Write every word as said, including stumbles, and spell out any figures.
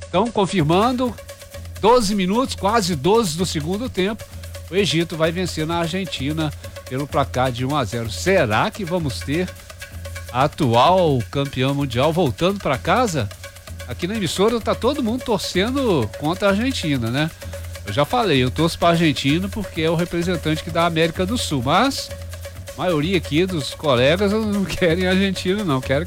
Então, confirmando, doze minutos, quase doze do segundo tempo, o Egito vai vencer na Argentina pelo placar de um a zero. Será que vamos ter a atual campeã mundial voltando para casa? Aqui na emissora tá todo mundo torcendo contra a Argentina, né? Eu já falei, eu torço para a Argentina porque é o representante que dá a América do Sul, mas a maioria aqui dos colegas não querem a Argentina, não, querem